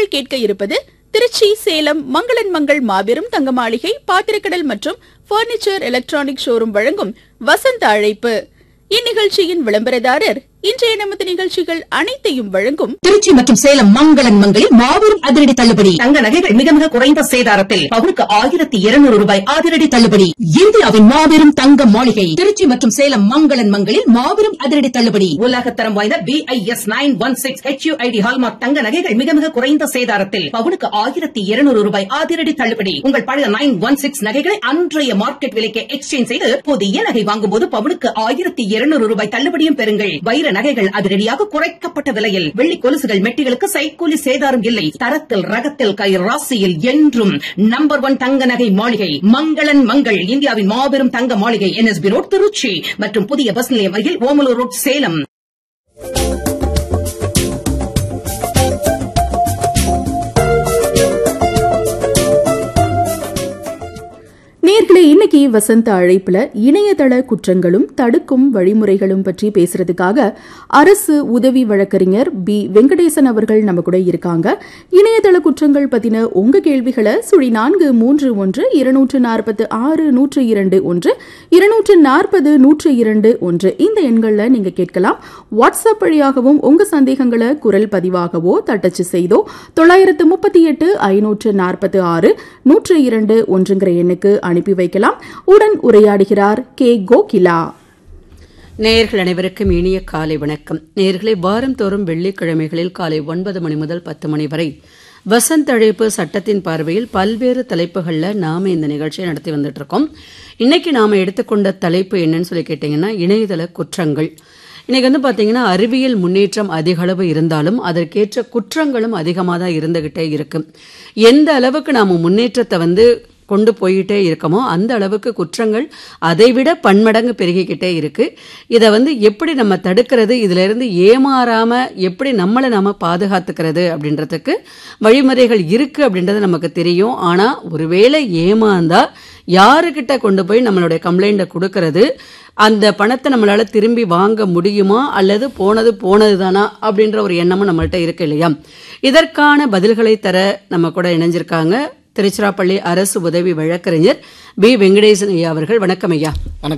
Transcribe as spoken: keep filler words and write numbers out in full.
நிகழ்ச்சியில் கேட்க இருப்பது திருச்சி சேலம் மங்களன் மங்கள் மாபெரும் தங்க மாளிகை பாத்திரக்கடல் மற்றும் பர்னிச்சர் எலக்ட்ரானிக் ஷோரூம் வழங்கும் வசந்த அழைப்பு. இந்நிகழ்ச்சியின் விளம்பரதாரர் இன்றைய நமது நிகழ்ச்சிகள் அனைத்தையும் வழங்கும் திருச்சி மற்றும் சேலம் மங்களன் மங்களில் மாபெரும் அதிரடி தள்ளுபடி. தங்க நகைகள் மிக மிக குறைந்த சேதாரத்தில் பவுனுக்கு ஆயிரத்தி இருநூறு ரூபாய் அதிரடி தள்ளுபடி. இந்தியாவின் மாபெரும் தங்க மாளிகை திருச்சி மற்றும் சேலம் மங்களன் மங்களில் மாபெரும் அதிரடி தள்ளுபடி. உலகத்தரம் வாய்ந்த B I S nine one six H you I D hallmark தங்க நகைகள் மிக மிக குறைந்த சேதாரத்தில் பவுனுக்கு ஆயிரத்தி இருநூறு ரூபாய் அதிரடி தள்ளுபடி. உங்கள் பழைய நைன் ஒன் சிக்ஸ் நகைகளை அன்றைய மார்க்கெட் விலைக்கு எக்ஸ்சேஞ்ச் செய்து புதிய நகை வாங்கும் போது பவுனுக்கு ஆயிரத்தி இருநூறு ரூபாய் தள்ளுபடியும் பெறுங்கள். வைர நகைகள் அதிரடியாக குறைக்கப்பட்ட விலையில். வெள்ளி கொலுசுகள் மெட்டிகளுக்கு சைக்கூலி சேதாரம் இல்லை. தரத்தில் ரகத்தில் கை ராசியில் என்றும் நம்பர் ஒன் தங்க நகை மாளிகை மங்களன் மங்கள். இந்தியாவின் மாபெரும் தங்க மாளிகை N S B road Trichy மற்றும் புதிய பஸ் நிலையம் அருகில் ஓமலூர் ரோட் சேலம். நேர்களே, இன்னைக்கு வசந்த அழைப்புல இணையதள குற்றங்களும் தடுக்கும் வழிமுறைகளும் பற்றி பேசுறதுக்காக அரசு உதவி வழக்கறிஞர் பி வெங்கடேசன் அவர்கள் நம்ம கூட இருக்காங்க. இணையதள குற்றங்கள் பத்தின உங்க கேள்விகளை சுழி நான்கு மூன்று ஒன்று இருநூற்று நாற்பத்து ஆறு நூற்று இரண்டு ஒன்று இருநூற்று நாற்பது நூற்று இரண்டு ஒன்று இந்த எண்கள்ல நீங்க கேட்கலாம். வாட்ஸ்அப் வழியாகவும் உங்க சந்தேகங்களை குரல் பதிவாகவோ தட்டச்சு செய்தோ தொள்ளாயிரத்து முப்பத்தி எட்டு ஐநூற்று நாற்பத்தி ஆறு நூற்று இரண்டு ஒன்றுங்கிற எண்ணுக்கு அனுப்பி வைக்கலாம். உடன் உரையாடுகிறார் கே கோகிலா. நேயர்கள் அனைவருக்கும் இனிய காலை வணக்கம். நேயர்களை வாரந்தோறும் வெள்ளிக்கிழமைகளில் காலை ஒன்பது மணி முதல் பத்து மணி வரை வசந்த அழைப்பு சட்டத்தின் பார்வையில் பல்வேறு தலைப்புகளில் நாம இந்த நிகழ்ச்சியை நடத்தி வந்துட்டு இருக்கோம். இன்னைக்கு நாம எடுத்துக்கொண்ட தலைப்பு என்னன்னு சொல்லி கேட்டீங்கன்னா இணையதள குற்றங்கள். இன்னைக்கு வந்து பாத்தீங்கன்னா அறிவியல் முன்னேற்றம் அதிக அளவு இருந்தாலும் அதற்கேற்ற குற்றங்களும் அதிகமாக தான் இருந்துகிட்டே இருக்கு. எந்த அளவுக்கு நாம முன்னேற்றத்தை வந்து கொண்டு போயிட்டே இருக்கமோ அந்த அளவுக்கு குற்றங்கள் அதைவிட பன்மடங்கு பெருகிக்கிட்டே இருக்கு. இதை வந்து எப்படி நம்ம தடுக்கிறது, இதுல இருந்து ஏமாறாம எப்படி நம்மளை நாம பாதுகாத்துக்கிறது அப்படின்றதுக்கு வழிமுறைகள் இருக்கு அப்படின்றது நமக்கு தெரியும். ஆனா ஒருவேளை ஏமாந்தா யாருக்கிட்ட கொண்டு போய் நம்மளுடைய கம்ப்ளைண்ட்டை கொடுக்கறது, அந்த பணத்தை நம்மளால திரும்பி வாங்க முடியுமா அல்லது போனது போனது தானா அப்படின்ற ஒரு எண்ணமும் நம்மள்கிட்ட இருக்கு இல்லையா? இதற்கான பதில்களை தர நம்ம கூட இணைஞ்சிருக்காங்க திருச்சிராப்பள்ளி அரசு உதவி வழக்கறிஞர் பி வெங்கடேசன் ஐயா அவர்கள். வணக்கம் ஐயா.